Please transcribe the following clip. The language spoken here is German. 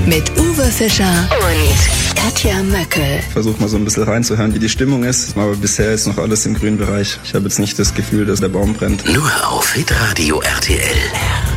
mit Uwe Fischer und Katja Möckel. Ich versuche mal so ein bisschen reinzuhören, wie die Stimmung ist. Aber bisher ist noch alles im grünen Bereich. Ich habe jetzt nicht das Gefühl, dass der Baum brennt. Nur auf Hitradio RTL.